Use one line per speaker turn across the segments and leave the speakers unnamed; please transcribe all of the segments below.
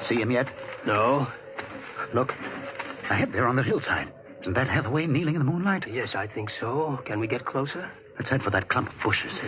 See him yet?
No.
Look. Ahead there on the hillside. Isn't that Hathaway kneeling in the moonlight?
Yes, I think so. Can we get closer?
Let's head for that clump of bushes.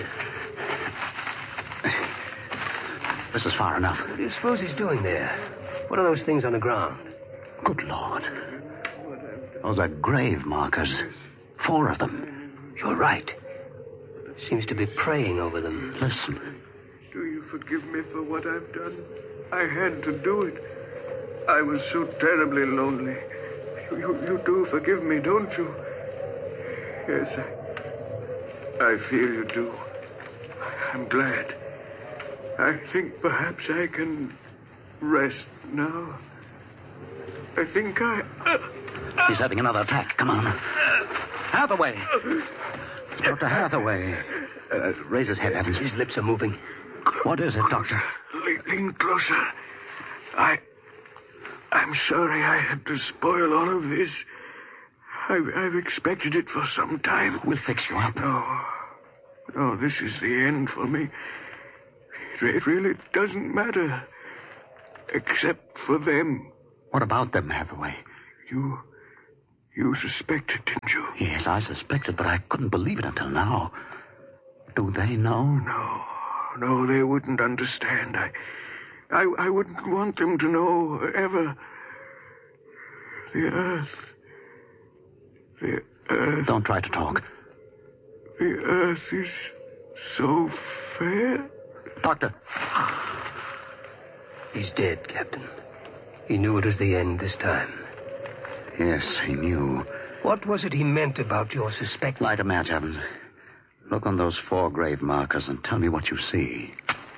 This is far enough.
What do you suppose he's doing there? What are those things on the ground?
Good Lord. Those are grave markers. 4 of them.
You're right. Seems to be praying over them.
Listen.
Do you forgive me for what I've done? I had to do it. I was so terribly lonely. You do forgive me, don't you? Yes, I feel you do. I'm glad. I think perhaps I can rest now. I think
He's having another attack. Come on. Hathaway! Dr. Hathaway. Raise his head, Evans.
His lips are moving.
What is it, Doctor?
Lean closer. I'm sorry I had to spoil all of this. I've expected it for some time.
We'll fix you up.
No, this is the end for me. It really doesn't matter. Except for them.
What about them, Hathaway?
You suspected, didn't you?
Yes, I suspected, but I couldn't believe it until now. Do they know?
No, they wouldn't understand. I wouldn't want them to know, ever. The Earth...
Don't try to talk.
The Earth is so fair.
Doctor.
He's dead, Captain. He knew it was the end this time.
Yes, he knew.
What was it he meant about your suspect?
Light a match, Evans. Look on those 4 grave markers and tell me what you see.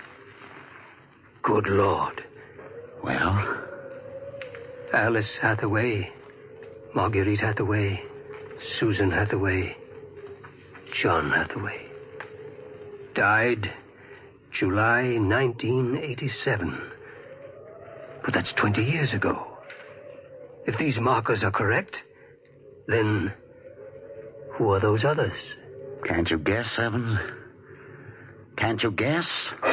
Good Lord.
Well?
Alice Hathaway, Marguerite Hathaway, Susan Hathaway, John Hathaway. Died July 1987. But that's 20 years ago. If these markers are correct, then who are those others?
Can't you guess, Evans? Can't you guess?